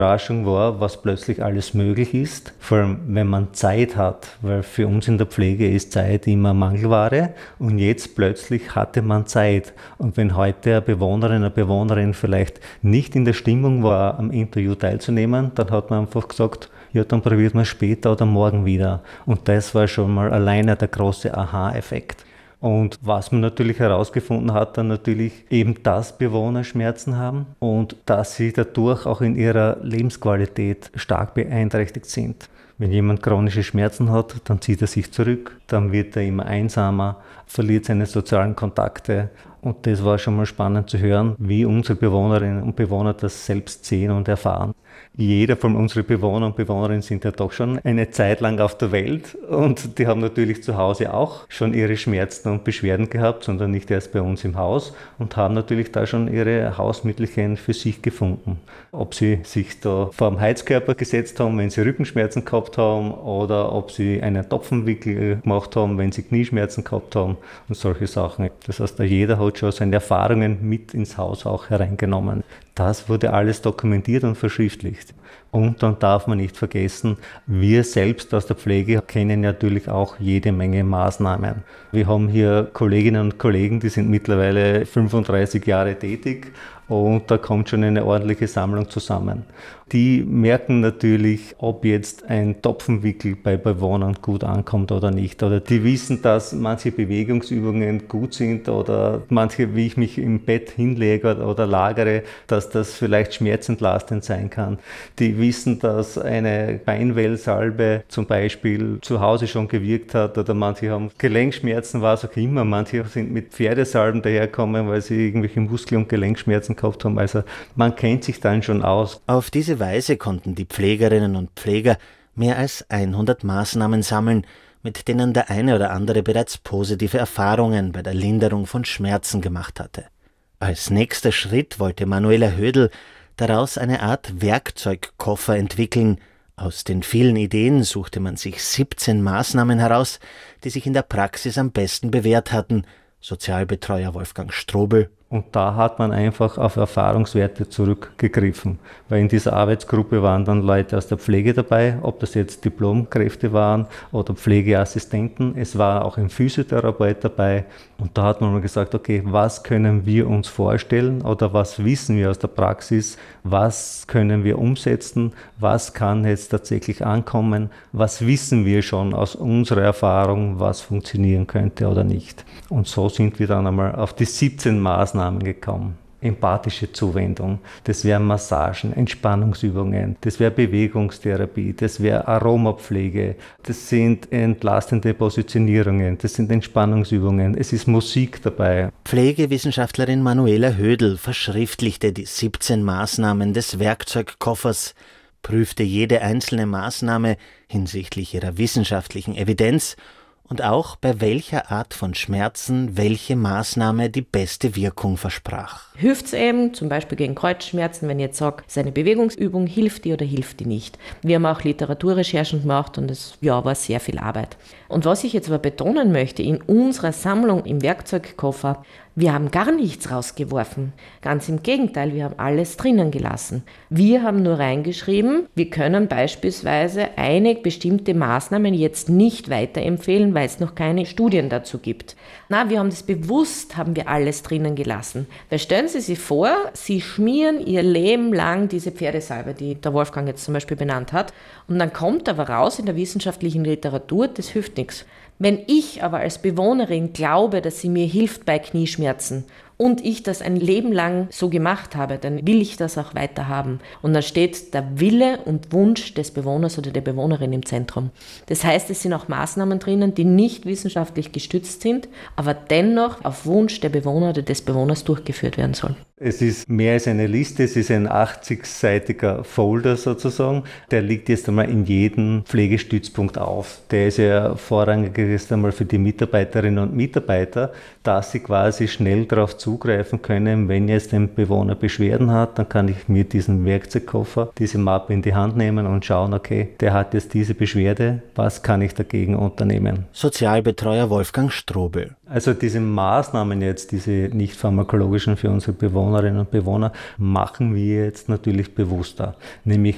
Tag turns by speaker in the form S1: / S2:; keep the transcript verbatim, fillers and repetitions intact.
S1: Überraschung war, was plötzlich alles möglich ist, vor allem wenn man Zeit hat, weil für uns in der Pflege ist Zeit immer Mangelware und jetzt plötzlich hatte man Zeit. Und wenn heute eine Bewohnerin, eine Bewohnerin vielleicht nicht in der Stimmung war, am Interview teilzunehmen, dann hat man einfach gesagt, ja, dann probiert man später oder morgen wieder. Und das war schon mal alleine der große Aha-Effekt. Und was man natürlich herausgefunden hat, dann natürlich eben, dass Bewohner Schmerzen haben und dass sie dadurch auch in ihrer Lebensqualität stark beeinträchtigt sind. Wenn jemand chronische Schmerzen hat, dann zieht er sich zurück, dann wird er immer einsamer, verliert seine sozialen Kontakte. Und das war schon mal spannend zu hören, wie unsere Bewohnerinnen und Bewohner das selbst sehen und erfahren. Jeder von unseren Bewohner und Bewohnerinnen sind ja doch schon eine Zeit lang auf der Welt und die haben natürlich zu Hause auch schon ihre Schmerzen und Beschwerden gehabt, sondern nicht erst bei uns im Haus und haben natürlich da schon ihre Hausmittelchen für sich gefunden. Ob sie sich da vor dem Heizkörper gesetzt haben, wenn sie Rückenschmerzen gehabt haben oder ob sie einen Topfenwickel gemacht haben, wenn sie Knieschmerzen gehabt haben und solche Sachen. Das heißt, jeder hat schon seine Erfahrungen mit ins Haus auch hereingenommen. Das wurde alles dokumentiert und verschriftlicht. Und dann darf man nicht vergessen, wir selbst aus der Pflege kennen natürlich auch jede Menge Maßnahmen. Wir haben hier Kolleginnen und Kollegen, die sind mittlerweile fünfunddreißig Jahre tätig und da kommt schon eine ordentliche Sammlung zusammen. Die merken natürlich, ob jetzt ein Topfenwickel bei Bewohnern gut ankommt oder nicht. Oder die wissen, dass manche Bewegungsübungen gut sind oder manche, wie ich mich im Bett hinlege oder lagere, dass das vielleicht schmerzentlastend sein kann. Die wissen, dass eine Beinwellsalbe zum Beispiel zu Hause schon gewirkt hat oder manche haben Gelenkschmerzen, was auch immer. Manche sind mit Pferdesalben daherkommen, weil sie irgendwelche Muskel- und Gelenkschmerzen gehabt haben. Also man kennt sich dann schon aus.
S2: Auf diese Weise konnten die Pflegerinnen und Pfleger mehr als hundert Maßnahmen sammeln, mit denen der eine oder andere bereits positive Erfahrungen bei der Linderung von Schmerzen gemacht hatte. Als nächster Schritt wollte Manuela Hödl daraus eine Art Werkzeugkoffer entwickeln. Aus den vielen Ideen suchte man sich siebzehn Maßnahmen heraus, die sich in der Praxis am besten bewährt hatten. Sozialbetreuer Wolfgang Strobel.
S1: Und da hat man einfach auf Erfahrungswerte zurückgegriffen, weil in dieser Arbeitsgruppe waren dann Leute aus der Pflege dabei, ob das jetzt Diplomkräfte waren oder Pflegeassistenten. Es war auch ein Physiotherapeut dabei und da hat man mal gesagt, okay, was können wir uns vorstellen oder was wissen wir aus der Praxis, was können wir umsetzen, was kann jetzt tatsächlich ankommen, was wissen wir schon aus unserer Erfahrung, was funktionieren könnte oder nicht. Und so sind wir dann einmal auf die siebzehn Maßnahmen gekommen. Empathische Zuwendung, das wären Massagen, Entspannungsübungen, das wäre Bewegungstherapie, das wäre Aromapflege, das sind entlastende Positionierungen, das sind Entspannungsübungen, es ist Musik dabei.
S2: Pflegewissenschaftlerin Manuela Hödl verschriftlichte die siebzehn Maßnahmen des Werkzeugkoffers, prüfte jede einzelne Maßnahme hinsichtlich ihrer wissenschaftlichen Evidenz und auch bei welcher Art von Schmerzen welche Maßnahme die beste Wirkung versprach.
S3: Hilft es eben, zum Beispiel gegen Kreuzschmerzen, wenn ich jetzt sage, seine Bewegungsübung, hilft die oder hilft die nicht? Wir haben auch Literaturrecherchen gemacht und es ja, war sehr viel Arbeit. Und was ich jetzt aber betonen möchte, in unserer Sammlung im Werkzeugkoffer, wir haben gar nichts rausgeworfen. Ganz im Gegenteil, wir haben alles drinnen gelassen. Wir haben nur reingeschrieben, wir können beispielsweise eine bestimmte Maßnahmen jetzt nicht weiterempfehlen, weil es noch keine Studien dazu gibt. Na, wir haben das bewusst, haben wir alles drinnen gelassen. Weil stellen Sie sich vor, Sie schmieren Ihr Leben lang diese Pferdesalbe, die der Wolfgang jetzt zum Beispiel benannt hat, und dann kommt aber raus in der wissenschaftlichen Literatur, das hilft nichts. Wenn ich aber als Bewohnerin glaube, dass sie mir hilft bei Knieschmerzen und ich das ein Leben lang so gemacht habe, dann will ich das auch weiter haben. Und dann steht der Wille und Wunsch des Bewohners oder der Bewohnerin im Zentrum. Das heißt, es sind auch Maßnahmen drinnen, die nicht wissenschaftlich gestützt sind, aber dennoch auf Wunsch der Bewohner oder des Bewohners durchgeführt werden sollen.
S1: Es ist mehr als eine Liste, es ist ein achtzigseitiger Folder sozusagen. Der liegt jetzt einmal in jedem Pflegestützpunkt auf. Der ist ja vorrangig jetzt einmal für die Mitarbeiterinnen und Mitarbeiter, dass sie quasi schnell darauf zugreifen können, wenn jetzt ein Bewohner Beschwerden hat, dann kann ich mir diesen Werkzeugkoffer, diese Mappe in die Hand nehmen und schauen, okay, der hat jetzt diese Beschwerde, was kann ich dagegen unternehmen?
S2: Sozialbetreuer Wolfgang Strobel.
S1: Also diese Maßnahmen jetzt, diese nicht pharmakologischen für unsere Bewohnerinnen und Bewohner, machen wir jetzt natürlich bewusster. Nämlich